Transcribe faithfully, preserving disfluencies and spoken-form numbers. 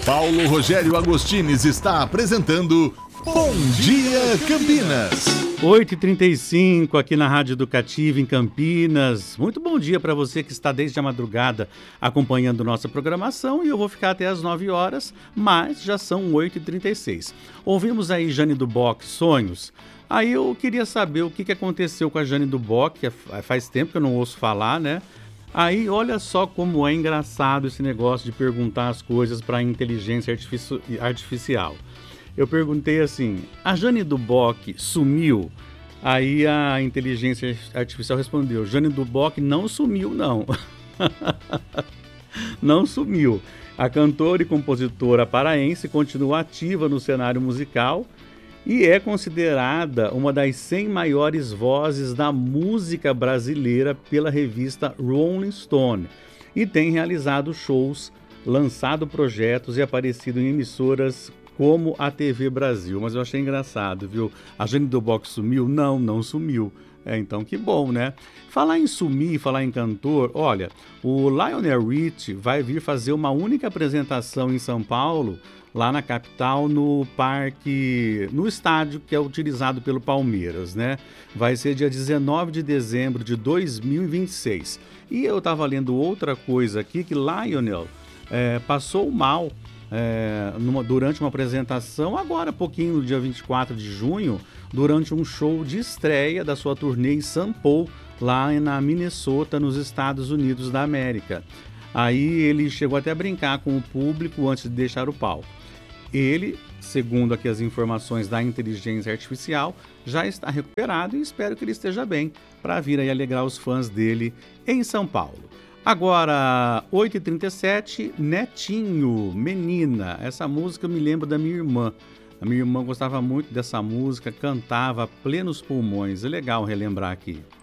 Paulo Rogério Agostines está apresentando Bom Dia Campinas. oito e trinta e cinco aqui na Rádio Educativa em Campinas. Muito bom dia para você que está desde a madrugada acompanhando nossa programação, e eu vou ficar até às nove horas, mas já são oito e trinta e seis. Ouvimos aí Jane do Bock, Sonhos. Aí eu queria saber o que aconteceu com a Jane do Bock, faz tempo que eu não ouço falar, né? Aí olha só como é engraçado esse negócio de perguntar as coisas para a inteligência artifici- artificial. Eu perguntei assim, a Jane do Bock sumiu? Aí a inteligência artificial respondeu, Jane do Bock não sumiu não. Não sumiu. A cantora e compositora paraense continua ativa no cenário musical e é considerada uma das cem maiores vozes da música brasileira pela revista Rolling Stone e tem realizado shows, lançado projetos e aparecido em emissoras como a T V Brasil. Mas eu achei engraçado, viu? A Jane do Bock sumiu? Não, não sumiu. É, então que bom, né? Falar em sumir, falar em cantor, olha, o Lionel Richie vai vir fazer uma única apresentação em São Paulo, lá na capital, no parque, no estádio que é utilizado pelo Palmeiras, né? Vai ser dia dezenove de dezembro de dois mil e vinte e seis. E eu estava lendo outra coisa aqui, que Lionel é, passou mal é, numa, durante uma apresentação, agora pouquinho, no dia vinte e quatro de junho, durante um show de estreia da sua turnê em Saint Paul, lá na Minnesota, nos Estados Unidos da América. Aí ele chegou até a brincar com o público antes de deixar o palco. Ele, segundo aqui as informações da inteligência artificial, já está recuperado e espero que ele esteja bem para vir aí alegrar os fãs dele em São Paulo. Agora, oito e trinta e sete, Netinho, Menina. Essa música me lembra da minha irmã. A minha irmã gostava muito dessa música, cantava a plenos pulmões. É legal relembrar aqui.